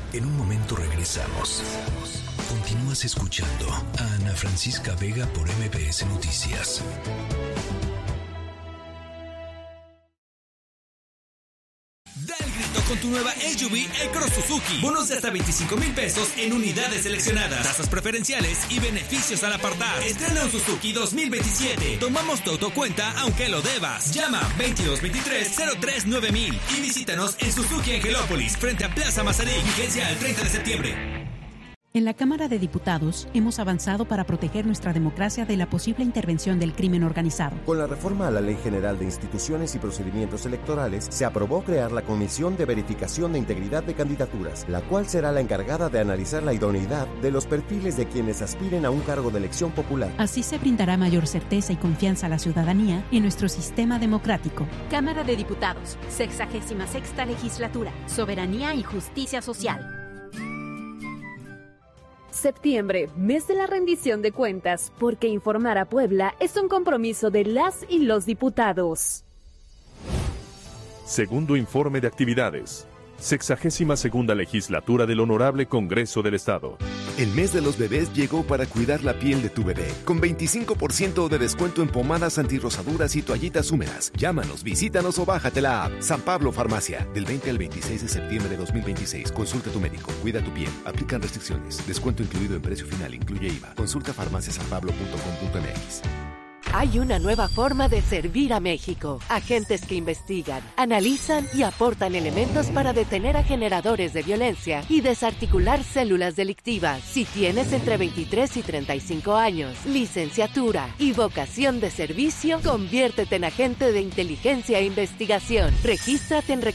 En un momento regresamos. Continúas escuchando a Ana Francisca Vega por MBS Noticias. Da el grito con tu nueva SUV L-Cross Suzuki. Bonos de hasta 25,000 pesos en unidades seleccionadas. Tasas preferenciales y beneficios al apartar. Estrena un Suzuki 2027. Tomamos tu autocuenta aunque lo debas. Llama 2223-039000 y visítanos en Suzuki Angelópolis, frente a Plaza Mazarik. Vigencia el 30 de septiembre. En la Cámara de Diputados hemos avanzado para proteger nuestra democracia de la posible intervención del crimen organizado. Con la reforma a la Ley General de Instituciones y Procedimientos Electorales, se aprobó crear la Comisión de Verificación de Integridad de Candidaturas, la cual será la encargada de analizar la idoneidad de los perfiles de quienes aspiren a un cargo de elección popular. Así se brindará mayor certeza y confianza a la ciudadanía en nuestro sistema democrático. Cámara de Diputados, 66ª Legislatura, Soberanía y Justicia Social. Septiembre, mes de la rendición de cuentas, porque informar a Puebla es un compromiso de las y los diputados. Segundo informe de actividades. 62ª Legislatura del Honorable Congreso del Estado. El mes de los bebés llegó para cuidar la piel de tu bebé, con 25% de descuento en pomadas antirrosaduras y toallitas húmedas. Llámanos, visítanos o bájate la app. San Pablo Farmacia, del 20 al 26 de septiembre de 2026. Consulta a tu médico, cuida tu piel, aplican restricciones. Descuento incluido en precio final, incluye IVA. Consulta farmaciasanpablo.com.mx. Hay una nueva forma de servir a México. Agentes que investigan, analizan y aportan elementos para detener a generadores de violencia y desarticular células delictivas. Si tienes entre 23 y 35 años, licenciatura y vocación de servicio, conviértete en agente de inteligencia e investigación. Regístrate en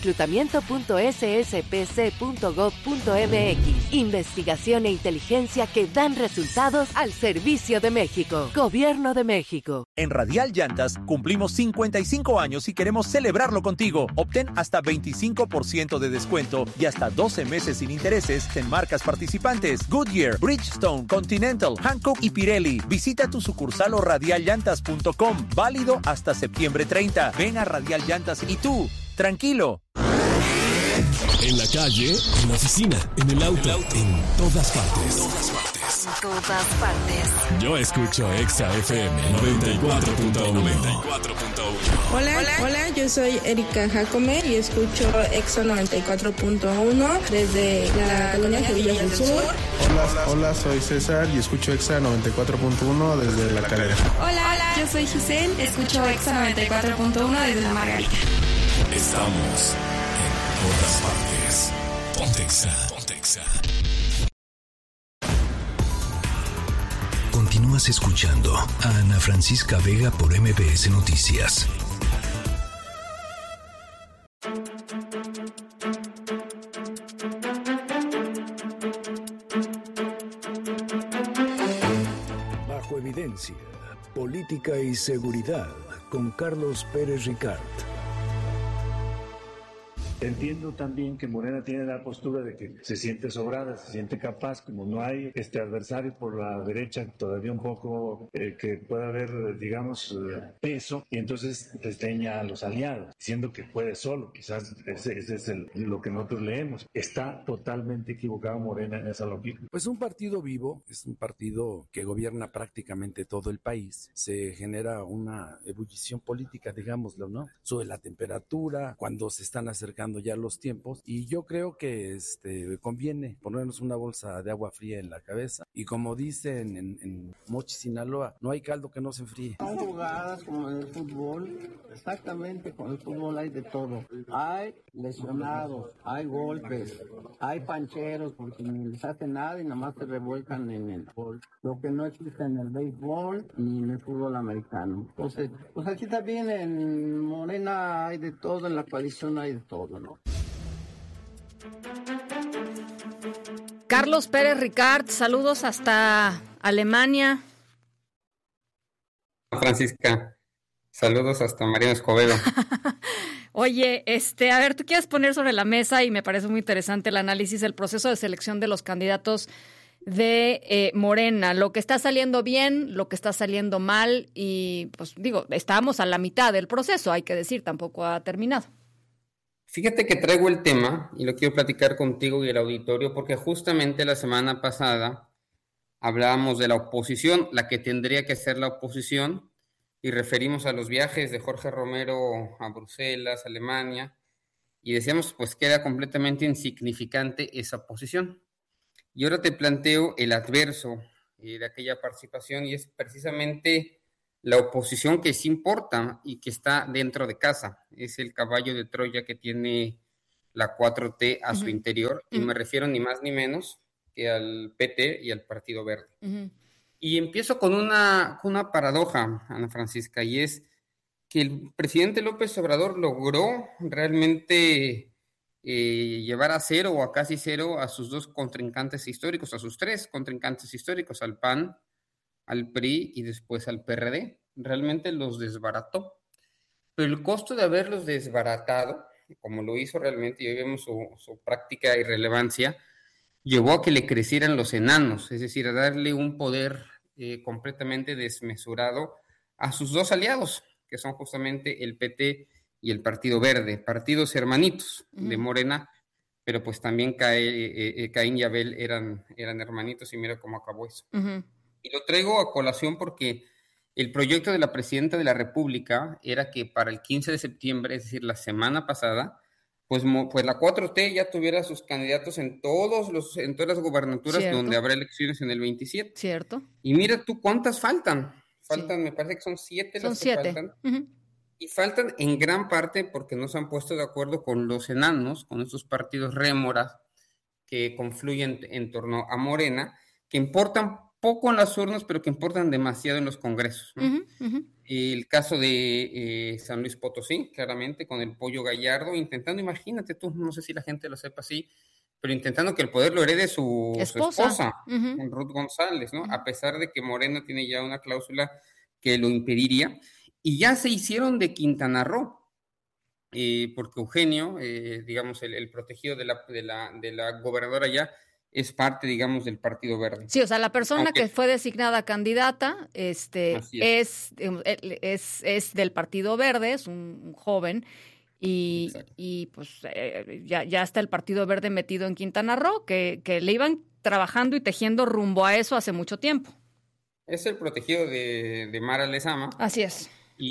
reclutamiento.sspc.gov.mx. Investigación e inteligencia que dan resultados al servicio de México. Gobierno de México. En Radial Llantas cumplimos 55 años y queremos celebrarlo contigo. Obtén hasta 25% de descuento y hasta 12 meses sin intereses en marcas participantes: Goodyear, Bridgestone, Continental, Hankook y Pirelli. Visita tu sucursal o radialllantas.com. Válido hasta septiembre 30. Ven a Radial Llantas y tú, tranquilo. En la calle, en la oficina, en el auto, en todas partes. En todas partes. Yo escucho Exa FM 94.1. Hola, yo soy Erika Jacome y escucho Exa 94.1 desde la colonia Sevilla del Sur. Hola, soy César y escucho Exa 94.1 desde La Calera. Hola, yo soy Giselle, escucho Exa 94.1 desde La Margarita. Estamos en todas partes. Ponte Exa. Continúas escuchando a Ana Francisca Vega por MBS Noticias. Bajo evidencia, política y seguridad con Carlos Pérez Ricard. Entiendo también que Morena tiene la postura de que se siente sobrada, se siente capaz, como no hay adversario por la derecha, todavía un poco que pueda haber, digamos, peso, y entonces desdeña a los aliados, diciendo que puede solo. Quizás ese es lo que nosotros leemos. Está totalmente equivocado Morena en esa lógica. Pues un partido vivo es un partido que gobierna prácticamente todo el país. Se genera una ebullición política, digámoslo, ¿no? Sube la temperatura cuando se están acercando ya los tiempos, y yo creo que conviene ponernos una bolsa de agua fría en la cabeza, y como dicen en Mochi, Sinaloa, no hay caldo que no se enfríe. Son jugadas como en el fútbol, exactamente, con el fútbol hay de todo. Hay lesionados, hay golpes, hay pancheros porque ni les hace nada y nada más se revuelcan en el gol. Lo que no existe en el béisbol ni en el fútbol americano. Entonces, pues aquí también en Morena hay de todo, en la coalición hay de todo, ¿no? Carlos Pérez Ricard, saludos hasta Alemania. Francisca, saludos hasta Mariano Escobedo. Oye, a ver, tú quieres poner sobre la mesa, y me parece muy interesante el análisis del proceso de selección de los candidatos de Morena, lo que está saliendo bien, lo que está saliendo mal, y pues digo, estamos a la mitad del proceso, hay que decir, tampoco ha terminado. Fíjate que traigo el tema y lo quiero platicar contigo y el auditorio porque justamente la semana pasada hablábamos de la oposición, la que tendría que ser la oposición, y referimos a los viajes de Jorge Romero a Bruselas, Alemania, y decíamos pues que era completamente insignificante esa oposición. Y ahora te planteo el adverso de aquella participación, y es precisamente la oposición que sí importa y que está dentro de casa. Es el caballo de Troya que tiene la 4T a su interior, y me refiero ni más ni menos que al PT y al Partido Verde. Y empiezo con una paradoja, Ana Francisca, y es que el presidente López Obrador logró realmente llevar a cero o a casi cero a sus dos contrincantes históricos, a sus tres contrincantes históricos, al PAN, al PRI y después al PRD. Realmente los desbarató. Pero el costo de haberlos desbaratado, como lo hizo realmente, y hoy vemos su práctica irrelevancia, llevó a que le crecieran los enanos, es decir, a darle un poder completamente desmesurado a sus dos aliados, que son justamente el PT y el Partido Verde, partidos hermanitos de Morena, pero pues también Caín y Abel eran hermanitos, y mira cómo acabó eso. Y lo traigo a colación porque el proyecto de la presidenta de la República era que para el 15 de septiembre, es decir, la semana pasada, pues la 4T ya tuviera sus candidatos en todas las gubernaturas. Cierto. Donde habrá elecciones en el 27. Cierto. Y mira tú cuántas faltan. Faltan, me parece que son 7 las que faltan. Y faltan en gran parte porque no se han puesto de acuerdo con los enanos, con estos partidos rémoras que confluyen en torno a Morena, que importan poco en las urnas, pero que importan demasiado en los congresos, ¿no? El caso de San Luis Potosí, claramente, con el Pollo Gallardo, intentando, imagínate tú, no sé si la gente lo sepa así, pero intentando que el poder lo herede su esposa, Ruth González, ¿no? A pesar de que Morena tiene ya una cláusula que lo impediría. Y ya se hicieron de Quintana Roo, porque Eugenio, digamos, el protegido de la gobernadora ya, es parte, digamos, del Partido Verde. Sí, o sea, la persona que fue designada candidata es del Partido Verde, es un joven, y pues ya está el Partido Verde metido en Quintana Roo, que le iban trabajando y tejiendo rumbo a eso hace mucho tiempo. Es el protegido de Mara Lezama. Así es.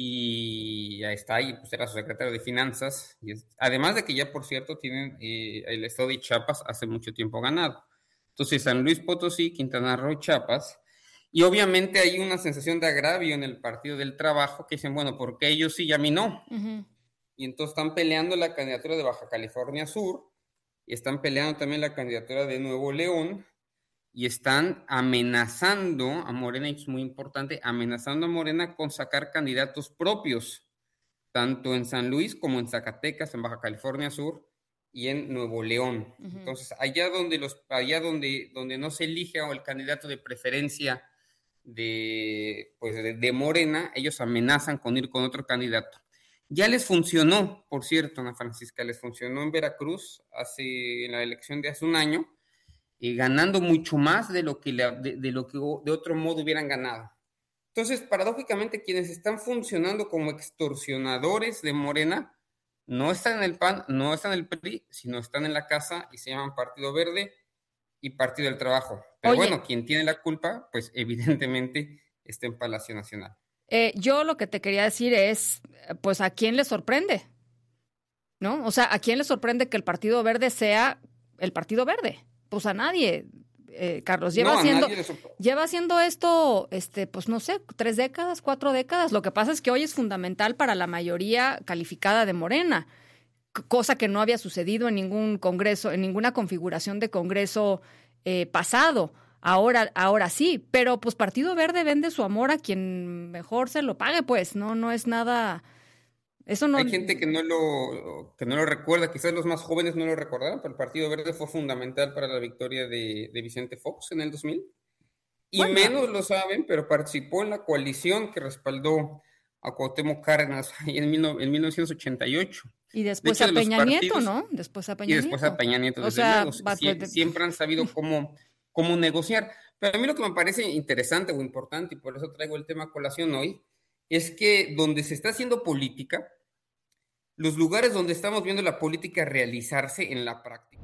Y ya está ahí, pues era su secretario de Finanzas. Además de que ya, por cierto, tienen el estado de Chiapas hace mucho tiempo ganado. Entonces, San Luis Potosí, Quintana Roo, Chiapas. Y obviamente hay una sensación de agravio en el Partido del Trabajo, que dicen, bueno, ¿por qué ellos sí y a mí no? Y entonces están peleando la candidatura de Baja California Sur, y están peleando también la candidatura de Nuevo León, y están amenazando a Morena, y es muy importante, amenazando a Morena con sacar candidatos propios, tanto en San Luis como en Zacatecas, en Baja California Sur y en Nuevo León. Entonces, allá donde no se elige el candidato de preferencia de Morena, ellos amenazan con ir con otro candidato. Ya les funcionó, por cierto, Ana Francisca, les funcionó en Veracruz en la elección de hace un año, ganando mucho más de lo que de otro modo hubieran ganado. Entonces, paradójicamente, quienes están funcionando como extorsionadores de Morena no están en el PAN, no están en el PRI, sino están en la casa y se llaman Partido Verde y Partido del Trabajo. Pero bueno, quien tiene la culpa, pues evidentemente está en Palacio Nacional. Yo lo que te quería decir es, pues, ¿a quién le sorprende? ¿No? O sea, ¿a quién le sorprende que el Partido Verde sea el Partido Verde? Pues a nadie, Carlos. Lleva haciendo esto, pues no sé, 3 décadas, 4 décadas. Lo que pasa es que hoy es fundamental para la mayoría calificada de Morena, cosa que no había sucedido en ningún congreso, en ninguna configuración de congreso pasado. Ahora sí, pero pues Partido Verde vende su amor a quien mejor se lo pague, pues, no es nada. Eso no. Hay gente que no lo recuerda, quizás los más jóvenes no lo recordaron, pero el Partido Verde fue fundamental para la victoria de Vicente Fox en el 2000. Y bueno, menos lo saben, pero participó en la coalición que respaldó a Cuauhtémoc Cárdenas en 1988. Y después a Peña Nieto, ¿no? Después a Peña Nieto, desde luego. Siempre han sabido cómo negociar. Pero a mí lo que me parece interesante o importante, y por eso traigo el tema a colación hoy, es que donde se está haciendo política los lugares donde estamos viendo la política realizarse en la práctica.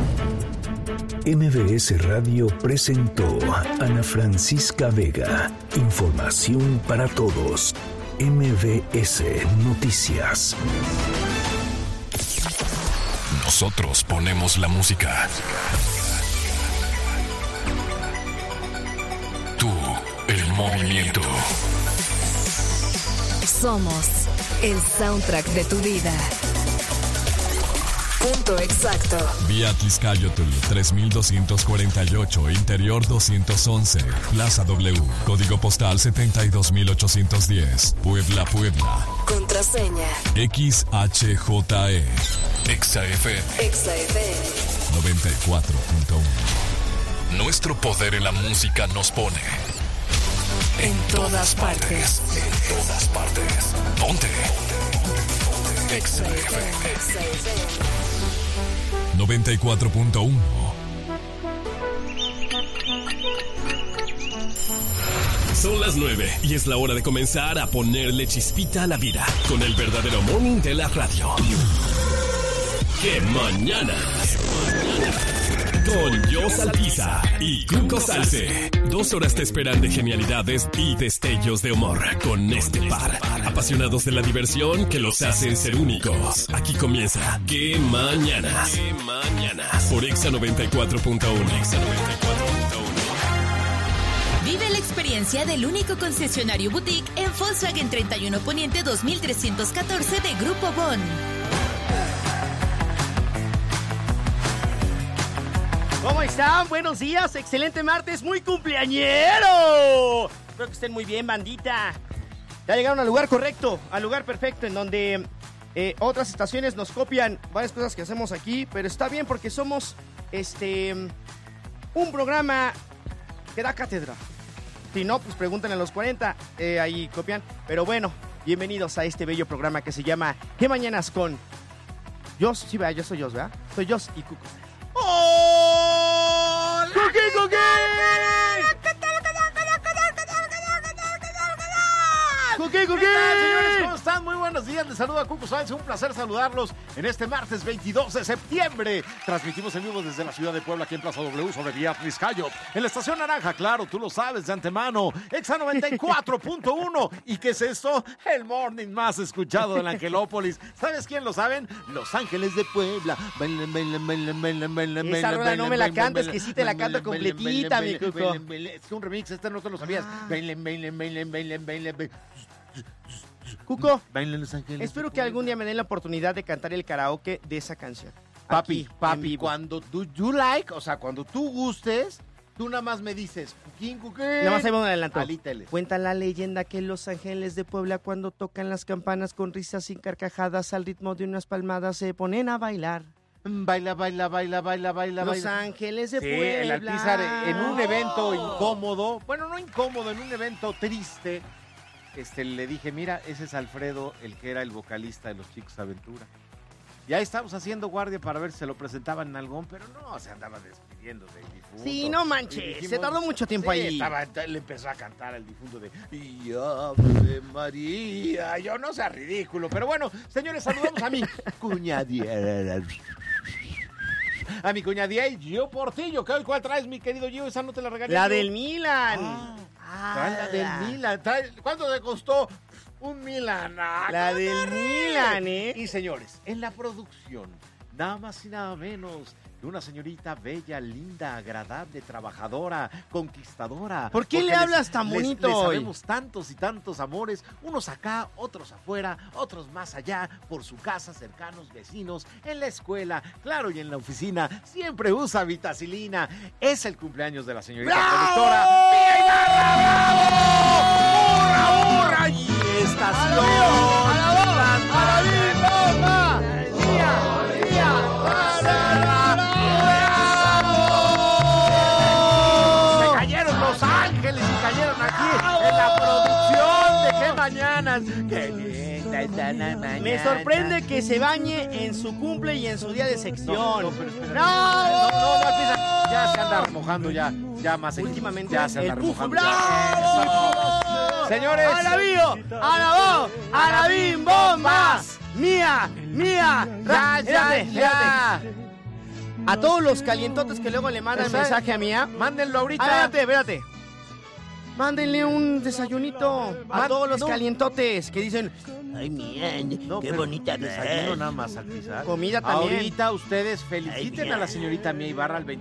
MBS Radio presentó a Ana Francisca Vega. Información para todos. MBS Noticias. Nosotros ponemos la música. Tú, el movimiento. Somos el soundtrack de tu vida. Punto exacto. Vía Tlaxcayotl 3248, Interior 211, Plaza W, Código Postal 72810, Puebla, Puebla. Contraseña XHJE. XFM 94.1. Nuestro poder en la música nos pone en todas partes. En todas partes. Ponte. XFM 94.1. Son las 9 y es la hora de comenzar a ponerle chispita a la vida con el verdadero morning de la radio. ¡Qué mañana! Con Jos Alpiza y Cuco Salce. 2 horas te esperan de genialidades y destellos de humor con este par. Apasionados de la diversión que los hacen ser únicos. Aquí comienza ¡Qué mañanas! ¡Qué mañanas! Por Exa 94.1. Vive la experiencia del único concesionario boutique en Volkswagen 31 Poniente 2314 de Grupo Bon. ¿Cómo están? Buenos días, excelente martes, muy cumpleañero. Espero que estén muy bien, bandita. Ya llegaron al lugar correcto, al lugar perfecto, en donde otras estaciones nos copian varias cosas que hacemos aquí, pero está bien porque somos un programa que da cátedra. Si no, pues pregúntenle a los 40, ahí copian. Pero bueno, bienvenidos a este bello programa que se llama ¿Qué mañanas con Jos? Sí, vea, yo soy Jos, ¿verdad? Soy Jos y Cuco. ¡Hola! ¡Cuqui! ¿Qué tal, señores? ¿Cómo están? Muy buenos días. Les saluda Cuco Sáenz. Un placer saludarlos en este martes 22 de septiembre. Transmitimos en vivo desde la ciudad de Puebla, aquí en Plaza W, sobre Vía Tlaxcayotl. En la estación naranja, claro, tú lo sabes de antemano. Exa 94.1. ¿Y qué es esto? El morning más escuchado de la Angelópolis. ¿Sabes quién lo saben? Los Ángeles de Puebla. Esa rola no me la cantes, que sí te la canto completita, mi Cuco. Es un remix, este no te lo sabías. Cuco, espero que algún día me den la oportunidad de cantar el karaoke de esa canción. Papi, cuando you like, o sea, cuando tú gustes, tú nada más me dices, Cuquín. Nada más ahí me adelanto. Alíteles. Cuenta la leyenda que los Ángeles de Puebla, cuando tocan las campanas con risas y carcajadas al ritmo de unas palmadas, se ponen a bailar. Baila. Los Ángeles de Puebla. El Alpizar en un evento incómodo, bueno, no incómodo, en un evento triste, le dije, mira, ese es Alfredo, el que era el vocalista de Los Chicos Aventura. Ya estamos haciendo guardia para ver si se lo presentaban en algún, pero no, se andaba despidiendo del difunto. Sí, no manches, dijimos, se tardó mucho tiempo ahí. Le empezó a cantar al difunto de y Ave María. Yo no sea ridículo, pero bueno, señores, saludamos a mi cuñadía. A mi cuñadía y Gio Portillo. ¿Cuál traes, mi querido Gio? Esa no te la regalé. La del Milan. La del Milan. ¿Cuánto te costó un Milan? La del Milan, Y señores, en la producción, nada más y nada menos que una señorita bella, linda, agradable, trabajadora, conquistadora. ¿Por qué le hablas tan bonito les hoy? Sabemos tantos y tantos amores, unos acá, otros afuera, otros más allá, por su casa, cercanos, vecinos, en la escuela, claro, y en la oficina, siempre usa vitacilina. Es el cumpleaños de la señorita productora. ¡Bravo! ¡Hurra! Y estación. Los Ángeles y cayeron aquí en la producción de ¿Qué mañanas? ¡Qué linda está la mañana! Me sorprende que se bañe en su cumple y en su día de sección. No, ya se anda remojando ya más últimamente ya se anda el remojando. ¡Bravo! Señores. ¡A la bio! ¡A la voz! ¡A la bim bombas! ¡Mía! Ya. A todos los calientotes que luego le mandan mensaje a Mía. Mándenlo ahorita. Espérate. Mándenle un desayunito a todos los calientotes que dicen, ay, Mía, qué bonita desayuno nada más al pisar. Comida también. Ahorita ustedes feliciten a la señorita Mía Ibarra al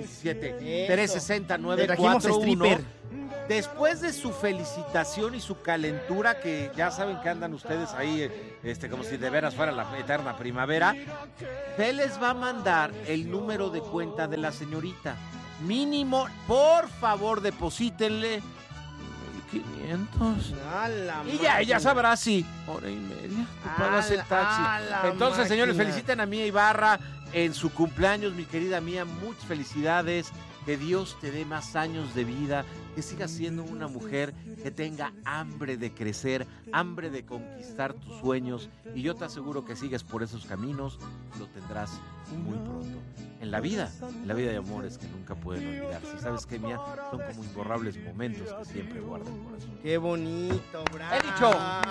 2227-360-941. Después de su felicitación y su calentura, que ya saben que andan ustedes ahí, como si de veras fuera la eterna primavera, él les va a mandar el número de cuenta de la señorita. Mínimo, por favor, deposítenle 1,500. Y ya, ella sabrá si hora y media tú pagas el taxi. Entonces, señores, feliciten a Mía Ibarra en su cumpleaños, mi querida Mía. Muchas felicidades. Que Dios te dé más años de vida, que sigas siendo una mujer que tenga hambre de crecer, hambre de conquistar tus sueños, y yo te aseguro que sigues por esos caminos, lo tendrás muy pronto. En la vida de amores que nunca pueden olvidarse. ¿Y sabes qué, Mía? Son como imborrables momentos que siempre guarda el corazón. ¡Qué bonito, bravo! ¡He dicho!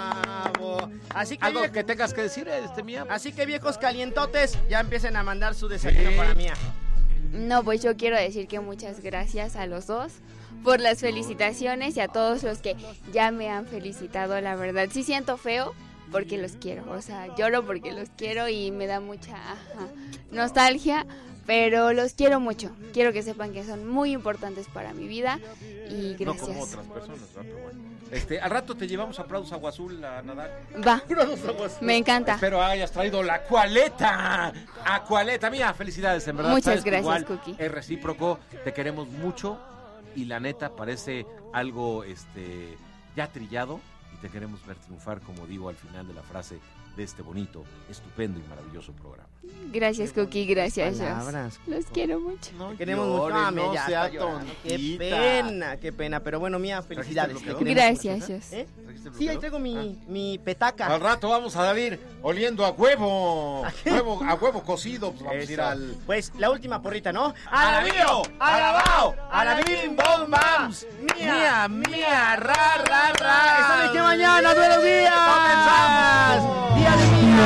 Así que ¿Algo que tengas que decir, Mía? Así que, viejos calientotes, ya empiecen a mandar su desayuno para Mía. No, pues yo quiero decir que muchas gracias a los dos por las felicitaciones y a todos los que ya me han felicitado, la verdad. Sí siento feo porque los quiero, o sea, lloro porque los quiero y me da mucha nostalgia, pero los quiero mucho. Quiero que sepan que son muy importantes para mi vida y gracias. No como otras personas, ¿verdad? Pero bueno. Al rato te llevamos a Prados Agua Azul a nadar. Va, me encanta. Espero hayas traído la Acualeta. Acualeta, Mía, felicidades, en verdad. Muchas gracias, Cookie. Es recíproco, te queremos mucho y la neta parece algo ya trillado y te queremos ver triunfar, como digo al final de la frase de este bonito, estupendo y maravilloso programa. Gracias, Cookie, gracias. Los quiero mucho. Queremos mucho. No sea Qué pena. Pero bueno, Mía, felicidades. Gracias. Sí, ahí traigo mi petaca. Al rato vamos a salir oliendo a huevo. A huevo cocido. Pues vamos a ir al... Pues la última porrita, ¿no? ¡A la bio! ¡A la bao! ¡A la bim bom bams! ¡Mía! ¡Ra! ¡Estamos aquí mañana! ¡Buenos días! ¡Comenzamos! ¡Día de Mía!